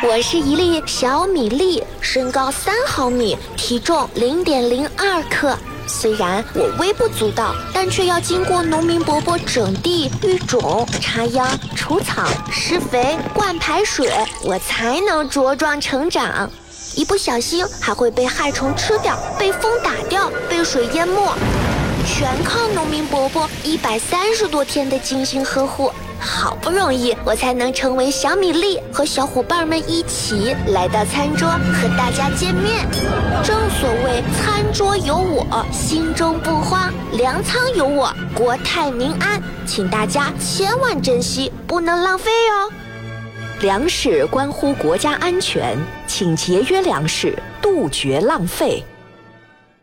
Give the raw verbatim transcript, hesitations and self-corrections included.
我是一粒小米粒，身高三毫米，体重零点零二克。虽然我微不足道，但却要经过农民伯伯整地、育种、插秧、除草、施肥、灌排水，我才能茁壮成长。一不小心还会被害虫吃掉，被风打掉，被水淹没，全靠农民伯伯一百三十多天的精心呵护。好不容易我才能成为小米粒，和小伙伴们一起来到餐桌和大家见面。正所谓餐桌有我，心中不慌；粮仓有我，国泰民安。请大家千万珍惜，不能浪费哦。 粮食关乎国家安全，请节约粮食，杜绝浪费。